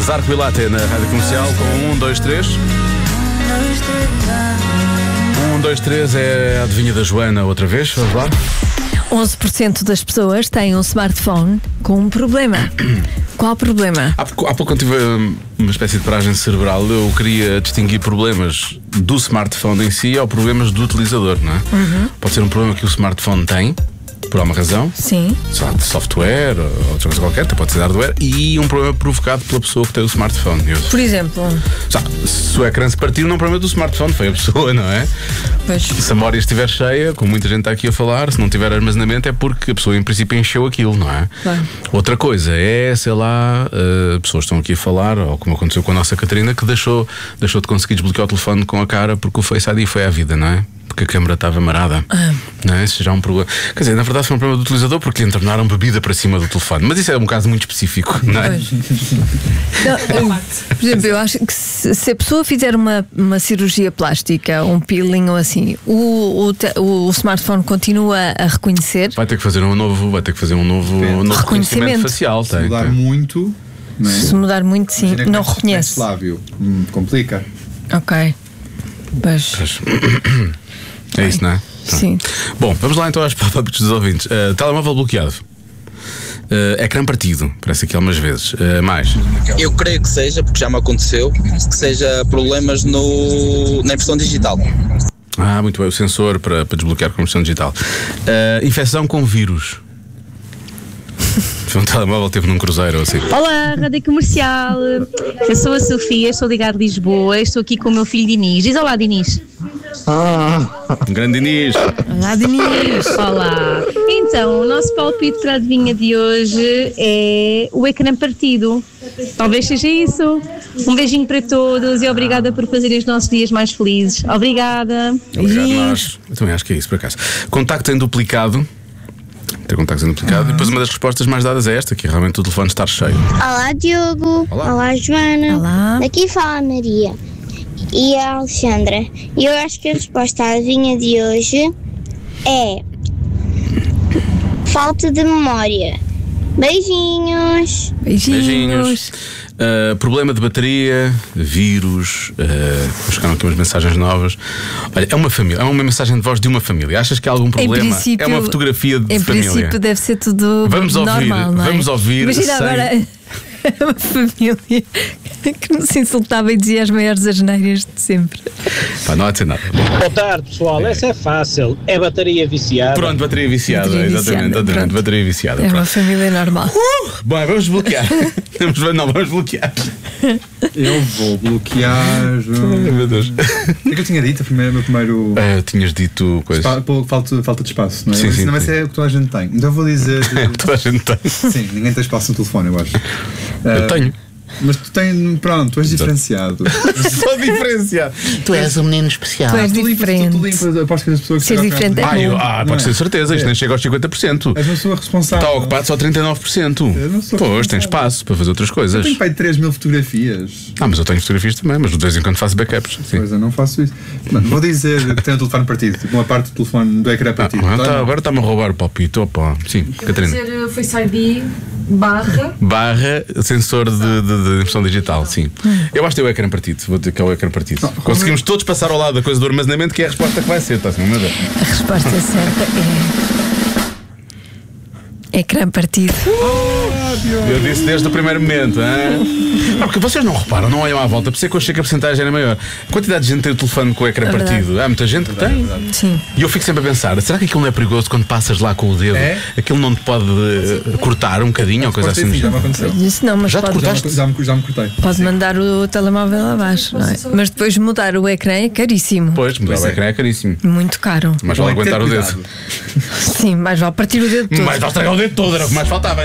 Zarco e Latte na Rádio Comercial com 1, 2, 3. 1, 2, 3 é a adivinha da Joana outra vez, vamos lá. 11% das pessoas têm um smartphone com um problema. Qual o problema? Há pouco quando tive uma espécie de paragem cerebral, eu queria distinguir problemas do smartphone em si ou problemas do utilizador, não é? Pode ser um problema que o smartphone tem, por alguma razão. Sim. Sei lá, de software ou outra coisa qualquer, pode ser de hardware, e um problema provocado pela pessoa que tem o smartphone. Por exemplo? Se o ecrã se partir, não é um problema do smartphone, foi a pessoa, não é? Pois. Se a memória estiver cheia, como muita gente está aqui a falar, se não tiver armazenamento é porque a pessoa em princípio encheu aquilo, não é? Claro. Outra coisa é, sei lá, pessoas estão aqui a falar, ou como aconteceu com a nossa Catarina, que deixou de conseguir desbloquear o telefone com a cara porque o Face ID foi à vida, não é? Porque a câmara estava marada. Não é? Isso já é um problema. Quer dizer, na verdade foi um problema do utilizador porque lhe entornaram bebida para cima do telefone. Mas isso é um caso muito específico, não é? Não, por exemplo, eu acho que se a pessoa fizer uma cirurgia plástica, um peeling ou assim, o smartphone continua a reconhecer. Vai ter que fazer um novo reconhecimento facial. Se mudar muito, não é? Se mudar muito, sim, Imagina não que reconhece. lábio. Complica. Ok. Pois. É isso, não é? Sim. Bom, vamos lá então aos pop-ups dos ouvintes. Telemóvel bloqueado. Ecrã partido, parece aqui algumas vezes. Mais. Eu creio que seja, porque já me aconteceu, que seja problemas na impressão digital. Muito bem, o sensor para desbloquear com impressão digital. Infecção com vírus. Um telemóvel teve num cruzeiro ou assim. Olá, Rádio Comercial. Eu sou a Sofia, estou ligada de Lisboa. Estou aqui com o meu filho Dinis. Diz olá, Dinis. Um grande Dinis. Olá, Dinis. Olá. Então, o nosso palpite para a adivinha de hoje é o ecrã partido. Talvez seja isso. Um beijinho para todos e obrigada por fazerem os nossos dias mais felizes. Obrigada. Obrigado, nós. Eu também acho que é isso, por acaso. Contacto em duplicado. Ter contactos em duplicado. E depois uma das respostas mais dadas é esta, que é realmente o telefone estar cheio. Olá, Diogo. Olá, Joana. Olá. Daqui fala a Maria e a Alexandra. E eu acho que a resposta à adivinha de hoje é falta de memória. Beijinhos. Beijinhos. Problema de bateria, vírus. Chegaram aqui umas mensagens novas. Olha, é uma família, é uma mensagem de voz de uma família. Achas que há algum problema? É uma fotografia de família. Em princípio deve ser tudo normal, não é? Vamos ouvir. Imagina agora uma família que não se insultava e dizia as maiores asneiras de sempre. Não há de ser nada. Boa tarde, pessoal. Essa é fácil. É bateria viciada. Pronto, bateria viciada. Exatamente. Bateria viciada. É uma família normal. Bom, vamos bloquear. Vamos bloquear. Eu vou bloquear. Meu Deus. O que eu tinha dito? Meu primeiro. Tinhas dito coisa. Falta de espaço, não é? Sim, Não vai ser o que toda a gente tem. Então eu vou dizer. É o que toda a gente tem. Sim, ninguém tem espaço no telefone, eu acho. Eu tenho. Mas tu tens. Pronto, tu és diferenciado. Sou diferenciado. Tu és um menino especial. Tu és diferente. Tu limpas, aposto que as pessoas que Ser diferente é bom. Pode ter certeza, isto nem chega aos 50%. És uma pessoa responsável. Está ocupado só 39%. Pois, tem espaço para fazer outras coisas. Eu tenho pai de 3.000 fotografias. Mas eu tenho fotografias também, mas de vez em quando faço backups. Sim. Pois eu não faço isso. Mano, vou dizer que tenho o telefone partido, tipo uma parte do telefone do ecrã partido. Agora está-me a roubar o palpite. Opa. Sim, Catarina. Vou dizer Face ID barra sensor de impressão digital, sim. Eu acho que é o ecrã partido. Vou dizer que é o ecrã partido. Conseguimos todos passar ao lado da coisa do armazenamento, que é a resposta que vai ser, está assim, mas é. A resposta certa é ecrã partido. Eu disse desde o primeiro momento, porque vocês não reparam, não olham à volta, por isso é que eu achei que a porcentagem era maior. A quantidade de gente tem o telefone com o ecrã partido. Há muita gente que tem. Sim. E eu fico sempre a pensar, será que aquilo não é perigoso quando passas lá com o dedo? Aquilo não te pode cortar um bocadinho ou coisa assim? Já me aconteceu. Isso não, mas Já te cortaste? Já me cortei. Pode mandar o telemóvel abaixo, não é? Mas depois mudar o ecrã é caríssimo. Pois, mudar o ecrã é caríssimo. Muito caro. Mas vale aguentar o dedo. Sim, mais vale partir o dedo todo. Mais vale estragar o dedo todo, era o que mais faltava.